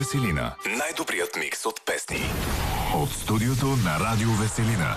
Веселина. Най-добрият микс от песни. От студиото на Радио Веселина.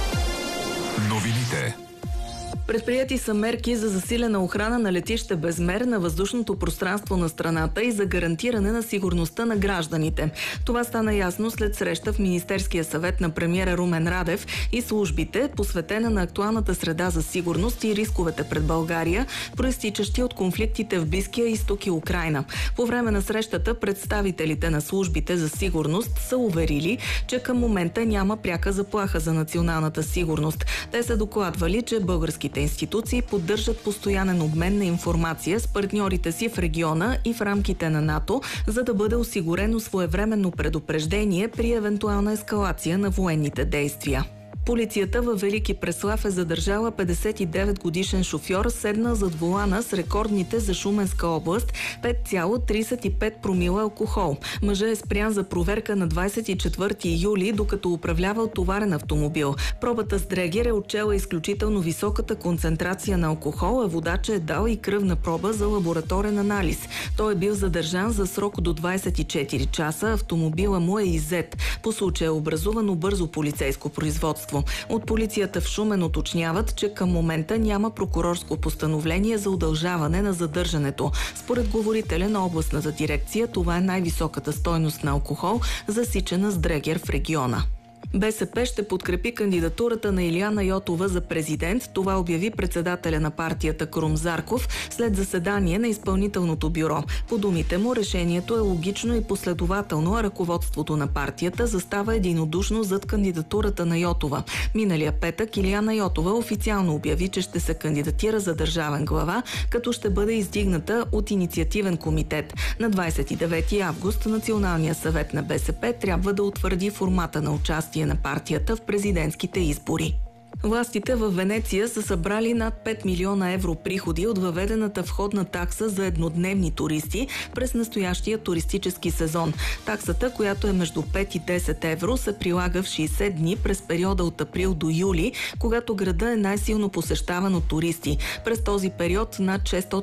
Новините. Предприяти са мерки за засилена охрана на летище Безмер, на въздушното пространство на страната и за гарантиране на сигурността на гражданите. Това стана ясно след среща в Министерския съвет на премиера Румен Радев и службите, посветена на актуалната среда за сигурност и рисковете пред България, проистичащи от конфликтите в Близкия изток и Украйна. По време на срещата представителите на службите за сигурност са уверили, че към момента няма пряка заплаха за националната сигурност. Те са докладвали, че българските институции поддържат постоянен обмен на информация с партньорите си в региона и в рамките на НАТО, за да бъде осигурено своевременно предупреждение при евентуална ескалация на военните действия. Полицията във Велики Преслав е задържала 59-годишен шофьор, седнал зад волана с рекордните за Шуменска област 5,35 промила алкохол. Мъжът е спрян за проверка на 24 юли, докато управлявал товарен автомобил. Пробата с дрегер е отчела изключително високата концентрация на алкохол, а водача е дал и кръвна проба за лабораторен анализ. Той е бил задържан за срок до 24 часа. Автомобила му е иззет. По случая е образувано бързо полицейско производство. От полицията в Шумен уточняват, че към момента няма прокурорско постановление за удължаване на задържането. Според говорителя на областната дирекция, това е най-високата стойност на алкохол, засичана с дрегер в региона. БСП ще подкрепи кандидатурата на Илияна Йотова за президент. Това обяви председателя на партията Крум Зарков след заседание на изпълнителното бюро. По думите му, решението е логично и последователно, а ръководството на партията застава единодушно зад кандидатурата на Йотова. Миналия петък Илияна Йотова официално обяви, че ще се кандидатира за държавен глава, като ще бъде издигната от инициативен комитет. На 29 август Националният съвет на БСП трябва да утвърди формата на участие на партията в президентските избори. Властите в Венеция са събрали над 5 милиона евро приходи от въведената входна такса за еднодневни туристи през настоящия туристически сезон. Таксата, която е между 5 и 10 евро, се прилага в 60 дни през периода от април до юли, когато града е най-силно посещаван от туристи. През този период над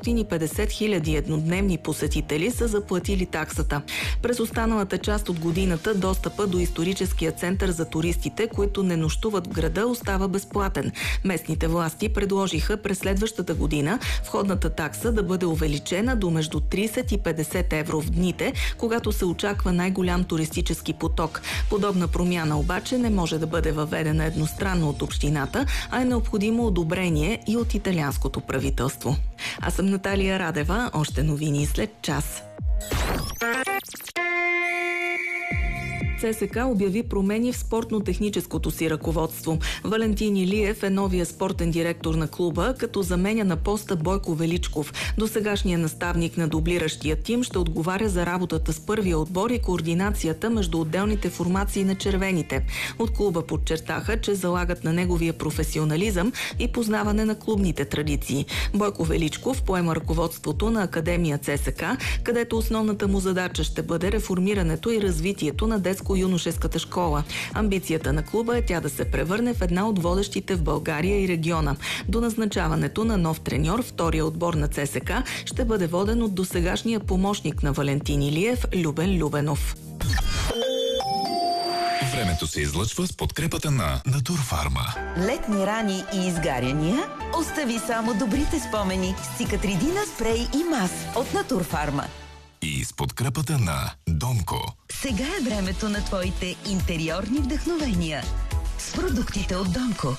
650 хиляди еднодневни посетители са заплатили таксата. През останалата част от годината достъпа до историческия център за туристите, които не нощуват в града, остава безплатен. Местните власти предложиха през следващата година входната такса да бъде увеличена до между 30 и 50 евро в дните, когато се очаква най-голям туристически поток. Подобна промяна обаче не може да бъде въведена едностранно от общината, а е необходимо одобрение и от италианското правителство. Аз съм Наталия Радева, още новини след час. ЦСК обяви промени в спортно-техническото си ръководство. Валентин Илиев е новия спортен директор на клуба, като заменя на поста Бойко Величков. Досегашният наставник на дублиращия тим ще отговаря за работата с първия отбор и координацията между отделните формации на червените. От клуба подчертаха, че залагат на неговия професионализъм и познаване на клубните традиции. Бойко Величков поема ръководството на Академия ЦСК, където основната му задача ще бъде реформирането и развитието на детско-юношеската школа. Амбицията на клуба е тя да се превърне в една от водещите в България и региона. До назначаването на нов треньор, втория отбор на ЦСК ще бъде воден от досегашния помощник на Валентин Илиев Любен Любенов. Времето се излъчва с подкрепата на Натурфарма. Летни рани и изгаряния? Остави само добрите спомени с Цикатридина спрей и мас от Натурфарма. И с подкрепата на Донко. Сега е времето на твоите интериорни вдъхновения с продуктите от Донко.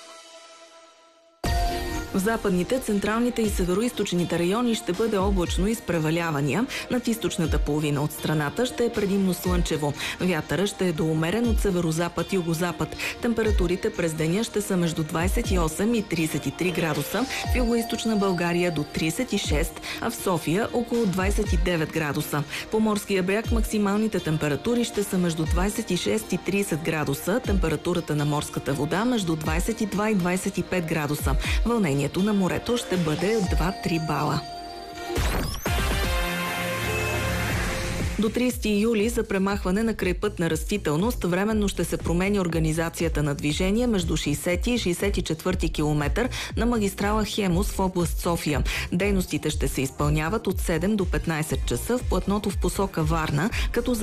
В западните, централните и североизточните райони ще бъде облачно и с превалявания. Над източната половина от страната ще е предимно слънчево. Вятъра ще е до умерен от северозапад и югозапад. Температурите през деня ще са между 28 и 33 градуса, в югоизточна България до 36, а в София около 29 градуса. По морския бряг максималните температури ще са между 26 и 30 градуса, температурата на морската вода между 22 и 25 градуса. Вълнението на морето ще бъде 2-3 бала. До 30 юли за премахване на крайпътна растителност временно ще се променя организацията на движение между 60 и 64 км на магистрала Хемус в област София. Дейностите ще се изпълняват от 7 до 15 часа в платното в посока Варна, като